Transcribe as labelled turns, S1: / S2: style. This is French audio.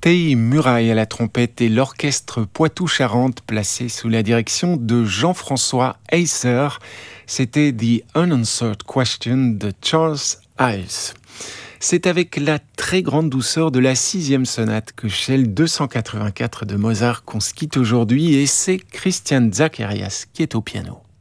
S1: Tay Muraille à la trompette et l'orchestre Poitou-Charentes placé sous la direction de Jean-François Acer. C'était The Unanswered Question de Charles Ives. C'est avec la très grande douceur de la 6e sonate que Shell 284 de Mozart qu'on se quitte aujourd'hui et c'est Christian Zacharias qui est au piano.